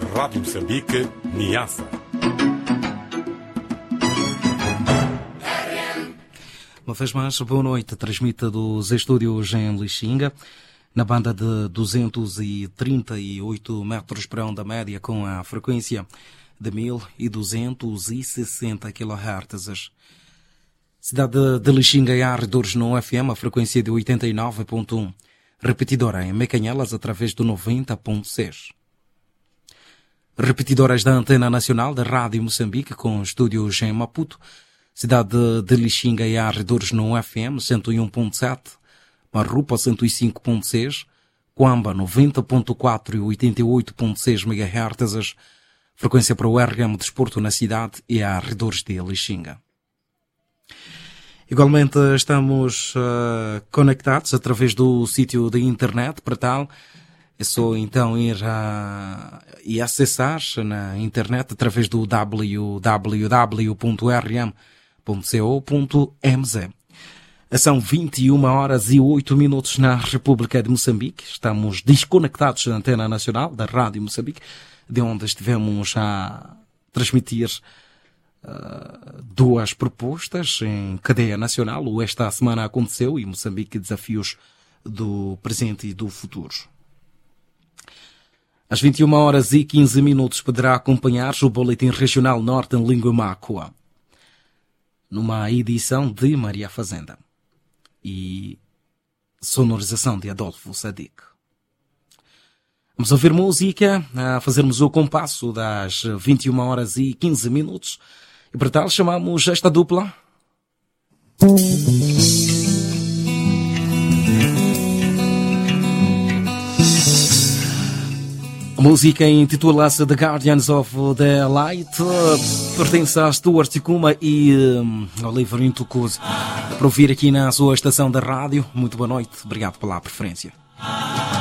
Rádio Moçambique, Niassa. Uma vez mais, boa noite. Transmite dos estúdios em Lixinga, na banda de 238 metros para onda média, com a frequência de 1260 kHz. Cidade de Lixinga e arredores no FM, a frequência de 89.1. Repetidora em Mecanhelas, através do 90.6. Repetidoras da Antena Nacional da Rádio Moçambique, com estúdios em Maputo, cidade de Lixinga e arredores no FM 101.7, Marrupa 105.6, Coamba 90.4 e 88.6 MHz, frequência para o RM Desporto na cidade e arredores de Lixinga. Igualmente estamos conectados através do sítio da internet. Para tal, é só então ir e acessar na internet através do www.rm.co.mz. São 21h08 na República de Moçambique. Estamos desconectados da Antena Nacional da Rádio Moçambique, de onde estivemos a transmitir duas propostas em cadeia nacional. O Esta Semana Aconteceu e Moçambique, Desafios do Presente e do Futuro. Às 21h15 poderá acompanhar o Boletim Regional Norte em língua mácua, numa edição de Maria Fazenda e sonorização de Adolfo Sadiq. Vamos ouvir música, a fazermos o compasso das 21h15. E para tal chamamos esta dupla. A música intitula-se The Guardians of the Light, pertence a Stuart Tikuma e Oliver Intukuzi. Para ouvir aqui na sua estação da rádio. Muito boa noite, obrigado pela preferência.